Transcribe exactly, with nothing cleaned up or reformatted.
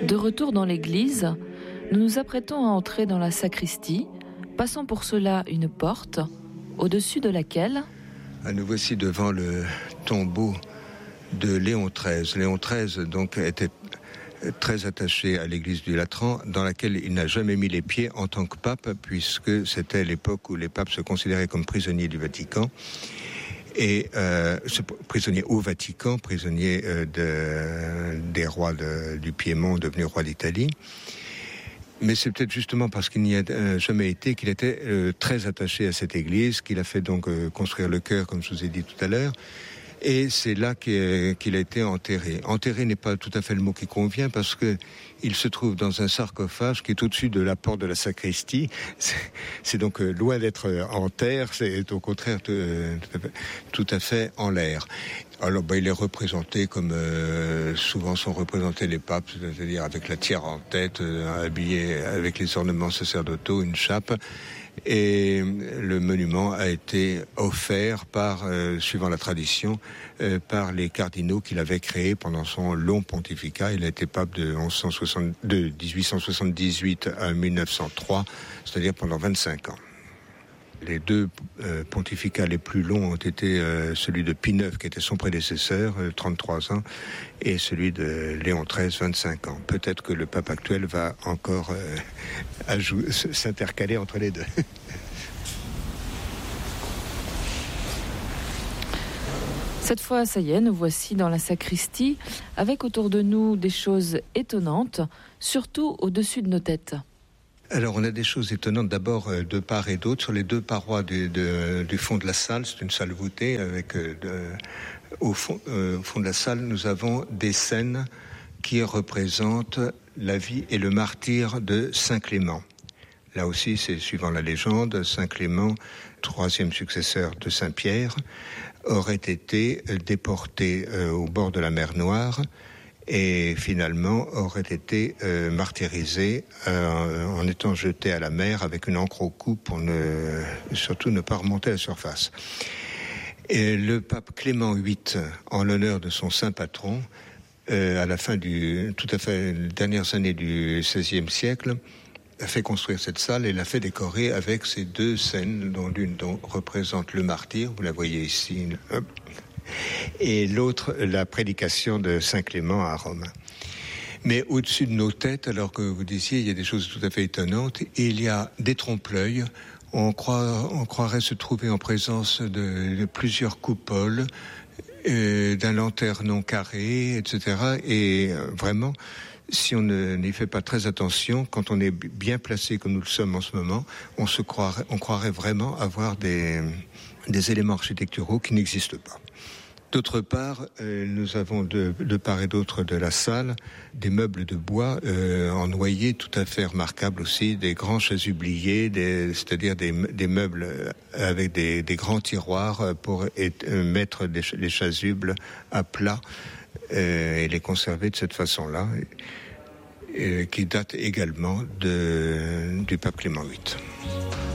De retour dans l'église, nous nous apprêtons à entrer dans la sacristie, passant pour cela une porte, au-dessus de laquelle... Ah, nous voici devant le tombeau de Léon treize. Léon treize donc, était très attaché à l'église du Latran, dans laquelle il n'a jamais mis les pieds en tant que pape, puisque c'était l'époque où les papes se considéraient comme prisonniers du Vatican. Et euh, prisonnier au Vatican, prisonnier euh, de, des rois de, du Piémont, devenu roi d'Italie. Mais c'est peut-être justement parce qu'il n'y a euh, jamais été qu'il était euh, très attaché à cette église, qu'il a fait donc euh, construire le chœur, comme je vous ai dit tout à l'heure. Et c'est là qu'il a été enterré. Enterré n'est pas tout à fait le mot qui convient, parce que il se trouve dans un sarcophage qui est au-dessus de la porte de la sacristie. C'est donc loin d'être en terre, c'est au contraire tout à fait, tout à fait en l'air. Alors, bah, il est représenté comme euh, souvent sont représentés les papes, c'est-à-dire avec la tiare en tête, euh, habillé avec les ornements sacerdotaux, une chape. Et le monument a été offert par, euh, suivant la tradition, euh, par les cardinaux qu'il avait créés pendant son long pontificat. Il a été pape de, onze cent soixante, de dix-huit cent soixante-dix-huit à mille neuf cent trois, c'est-à-dire pendant vingt-cinq ans. Les deux euh, pontificats les plus longs ont été euh, celui de Pie neuf, qui était son prédécesseur, euh, trente-trois ans, et celui de Léon treize, vingt-cinq ans. Peut-être que le pape actuel va encore euh, ajou- s'intercaler entre les deux. Cette fois, ça y est, nous voici dans la sacristie, avec autour de nous des choses étonnantes, surtout au-dessus de nos têtes. Alors, on a des choses étonnantes, d'abord euh, de part et d'autre, sur les deux parois du, de, du fond de la salle. C'est une salle voûtée, avec euh, de, au, fond, euh, au fond de la salle, nous avons des scènes qui représentent la vie et le martyre de Saint Clément. Là aussi, c'est suivant la légende, Saint Clément, troisième successeur de Saint Pierre, aurait été déporté euh, au bord de la mer Noire, et finalement aurait été euh, martyrisé euh, en étant jeté à la mer avec une encre au cou pour ne, surtout ne pas remonter à la surface. Et le pape Clément huit, en l'honneur de son saint patron, euh, à la fin du, tout à fait, les dernières années du seizième siècle, a fait construire cette salle et l'a fait décorer avec ces deux scènes, dont l'une dont représente le martyr, vous la voyez ici, hop, et l'autre, la prédication de Saint Clément à Rome. Mais au-dessus de nos têtes, alors que vous disiez, il y a des choses tout à fait étonnantes, il y a des trompe-l'œil. On, croit, on croirait se trouver en présence de, de plusieurs coupoles, euh, d'un lanternon carré, et cetera. Et euh, vraiment, si on n'y fait pas très attention, quand on est bien placé comme nous le sommes en ce moment, on se croirait, on croirait vraiment avoir des, des éléments architecturaux qui n'existent pas. D'autre part, euh, nous avons de, de part et d'autre de la salle des meubles de bois euh, en noyer tout à fait remarquables aussi, des grands chasubliers, des, c'est-à-dire des, des meubles avec des, des grands tiroirs pour et, euh, mettre des, les chasubles à plat euh, et les conserver de cette façon-là, euh, qui date également de, du pape Clément huit.